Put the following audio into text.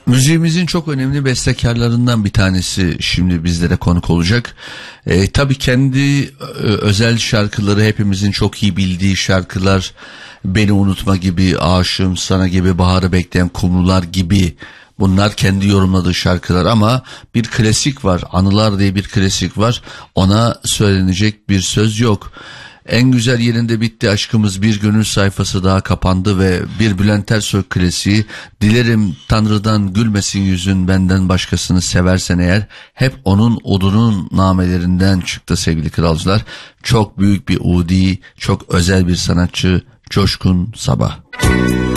Müziğimizin çok önemli bestekarlarından bir tanesi şimdi bizlere konuk olacak. Tabii kendi özel şarkıları, hepimizin çok iyi bildiği şarkılar, Beni Unutma gibi, Aşığım Sana gibi, Baharı Bekleyen Kumrular gibi, bunlar kendi yorumladığı şarkılar. Ama bir klasik var, Anılar diye bir klasik var, ona söylenecek bir söz yok. En güzel yerinde bitti aşkımız, bir gönül sayfası daha kapandı ve bir Bülent Ersoy klasiği, dilerim Tanrı'dan gülmesin yüzün benden başkasını seversen eğer, hep onun odunun namelerinden çıktı sevgili kralcılar. Çok büyük bir udi, çok özel bir sanatçı, Coşkun Sabah.